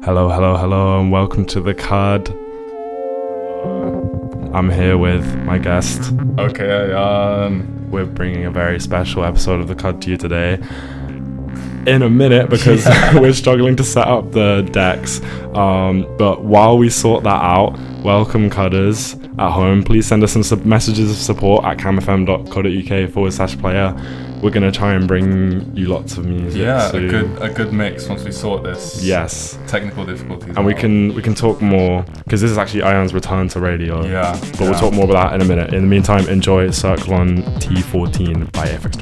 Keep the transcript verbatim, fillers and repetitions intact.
Hello, hello, hello, and welcome to the C U D. I'm here with my guest. Okay, um, we're bringing a very special episode of the C U D to you today. In a minute, because yeah. we're struggling to set up the decks. Um, but while we sort that out, welcome Cudders at home. Please send us some sub- messages of support at camfm.co.uk forward slash player. We're gonna try and bring you lots of music. Yeah, soon. a good a good mix once we sort this. Yes. Technical difficulties. And we can we can talk more because this is actually Ian's return to radio. Yeah. But yeah. we'll talk more about that in a minute. In the meantime, enjoy Circle on T fourteen by Apex